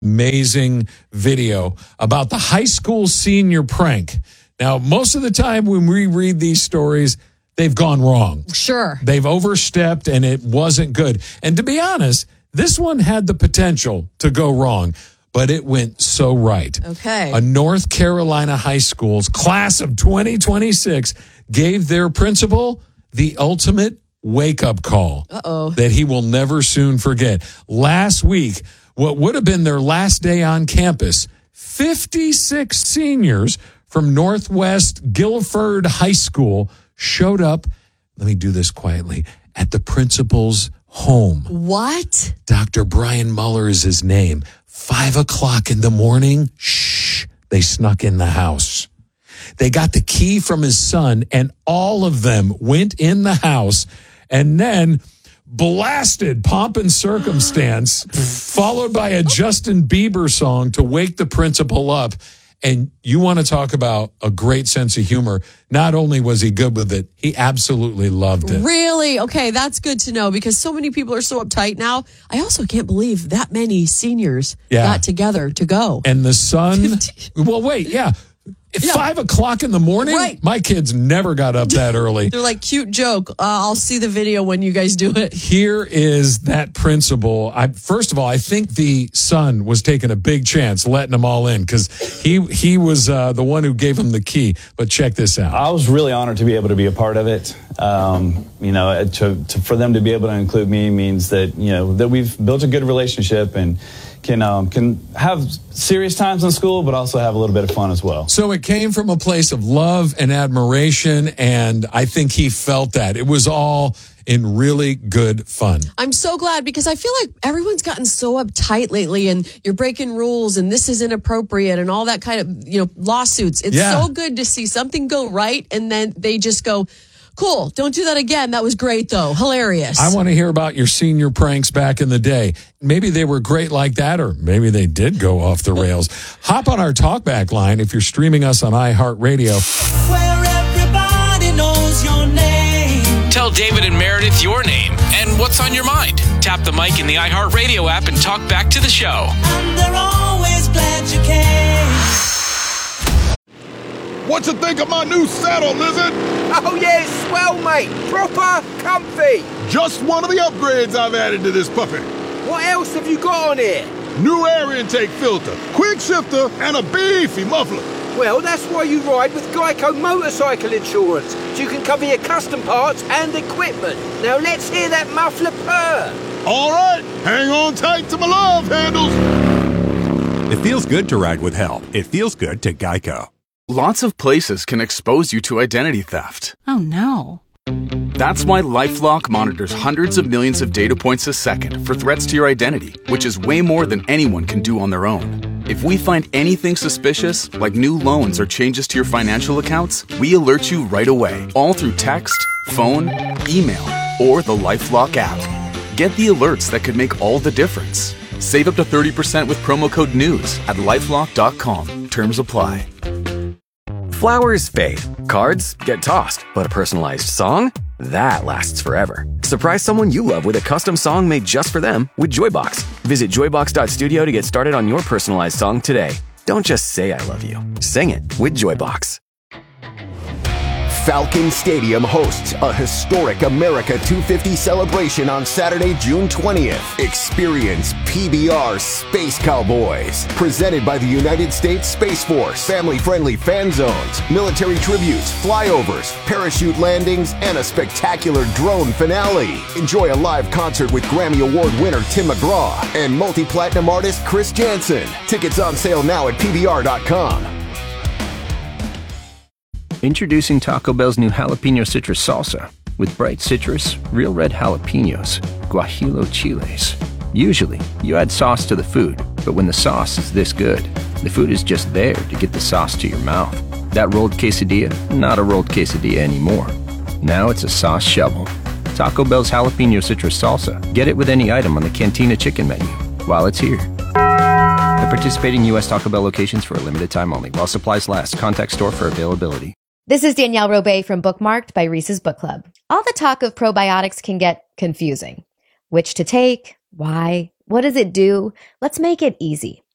Amazing video about the high school senior prank. Now, most of the time when we read these stories, they've gone wrong. Sure. They've overstepped and it wasn't good. And to be honest, this one had the potential to go wrong, but it went so right. Okay. A North Carolina high school's class of 2026 gave their principal the ultimate wake-up call that he will never soon forget. Last week, what would have been their last day on campus, 56 seniors from Northwest Guilford High School showed up, let me do this quietly, at the principal's home. What? Dr. Brian Muller is his name. 5 o'clock in the morning, they snuck in the house. They got the key from his son, and all of them went in the house and then blasted Pomp and Circumstance, followed by a Justin Bieber song to wake the principal up. And you want to talk about a great sense of humor. Not only was he good with it, he absolutely loved it. Really? Okay, that's good to know because so many people are so uptight now. I also can't believe that many seniors got together to go. And the son, well, wait, yeah. At 5 o'clock in the morning? Right. My kids never got up that early. They're like, cute joke. I'll see the video when you guys do it. Here is that principal. First of all, I think the son was taking a big chance letting them all in because he was the one who gave him the key. But check this out. I was really honored to be able to be a part of it. For them to be able to include me means that, that we've built a good relationship and can have serious times in school, but also have a little bit of fun as well. So it came from a place of love and admiration, and I think he felt that. It was all in really good fun. I'm so glad because I feel like everyone's gotten so uptight lately and you're breaking rules and this is inappropriate and all that kind of, lawsuits. It's so good to see something go right and then they just go, cool, don't do that again. That was great, though. Hilarious. I want to hear about your senior pranks back in the day. Maybe they were great like that, or maybe they did go off the rails. Hop on our talkback line if you're streaming us on iHeartRadio. Where everybody knows your name. Tell David and Meredith your name and what's on your mind. Tap the mic in the iHeartRadio app and talk back to the show. And they're always glad you came. What you think of my new saddle, Lizard? Oh, yeah, it's swell, mate. Proper comfy. Just one of the upgrades I've added to this puppy. What else have you got on here? New air intake filter, quick shifter, and a beefy muffler. Well, that's why you ride with Geico Motorcycle Insurance. So you can cover your custom parts and equipment. Now let's hear that muffler purr. All right, hang on tight to my love handles. It feels good to ride with help. It feels good to Geico. Lots of places can expose you to identity theft. Oh, no. That's why LifeLock monitors hundreds of millions of data points a second for threats to your identity, which is way more than anyone can do on their own. If we find anything suspicious, like new loans or changes to your financial accounts, we alert you right away, all through text, phone, email, or the LifeLock app. Get the alerts that could make all the difference. Save up to 30% with promo code NEWS at LifeLock.com. Terms apply. Flowers fade, cards get tossed, but a personalized song? That lasts forever. Surprise someone you love with a custom song made just for them with Joybox. Visit joybox.studio to get started on your personalized song today. Don't just say I love you. Sing it with Joybox. Falcon Stadium hosts a historic America 250 celebration on Saturday, June 20th. Experience PBR Space Cowboys, presented by the United States Space Force. Family-friendly fan zones, military tributes, flyovers, parachute landings, and a spectacular drone finale. Enjoy a live concert with Grammy Award winner Tim McGraw and multi-platinum artist Chris Jansen. Tickets on sale now at PBR.com. Introducing Taco Bell's new jalapeno citrus salsa with bright citrus, real red jalapenos, guajillo chiles. Usually, you add sauce to the food, but when the sauce is this good, the food is just there to get the sauce to your mouth. That rolled quesadilla, not a rolled quesadilla anymore. Now it's a sauce shovel. Taco Bell's jalapeno citrus salsa. Get it with any item on the Cantina chicken menu while it's here. At participating U.S. Taco Bell locations for a limited time only. While supplies last. Contact store for availability. This is Danielle Robay from Bookmarked by Reese's Book Club. All the talk of probiotics can get confusing. Which to take? Why? What does it do? Let's make it easy.